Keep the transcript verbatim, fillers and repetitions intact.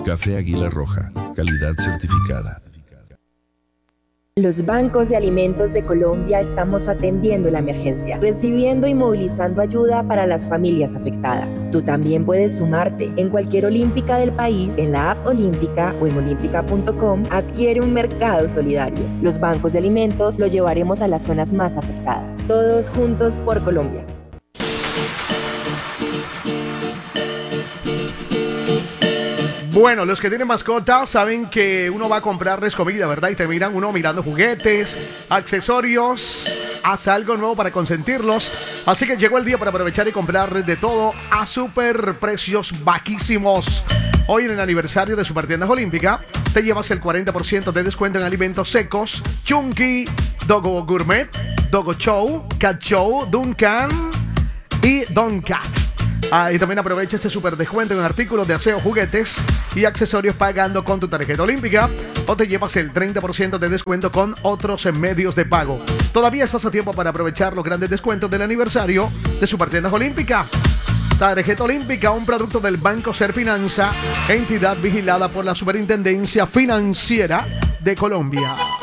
Café Águila Roja, calidad certificada. Los bancos de alimentos de Colombia estamos atendiendo la emergencia, recibiendo y movilizando ayuda para las familias afectadas. Tú también puedes sumarte. En cualquier olímpica del país, en la app Olímpica o en olímpica punto com, adquiere un mercado solidario. Los bancos de alimentos lo llevaremos a las zonas más afectadas. Todos juntos por Colombia. Bueno, los que tienen mascotas saben que uno va a comprarles comida, ¿verdad? Y te miran uno mirando juguetes, accesorios, haz algo nuevo para consentirlos. Así que llegó el día para aprovechar y comprarles de todo a super precios bajísimos. Hoy en el aniversario de Supertiendas Olímpica, te llevas el cuarenta por ciento de descuento en alimentos secos, Chunky, Dogo Gourmet, Dogo Chow, Cat Chow, Duncan y Don Cat. Ah, y también aprovecha este super descuento en artículos de aseo, juguetes y accesorios pagando con tu tarjeta olímpica, o te llevas el treinta por ciento de descuento con otros medios de pago. Todavía estás a tiempo para aprovechar los grandes descuentos del aniversario de Supertiendas Olímpica. Tarjeta Olímpica, un producto del Banco Serfinanza, entidad vigilada por la Superintendencia Financiera de Colombia.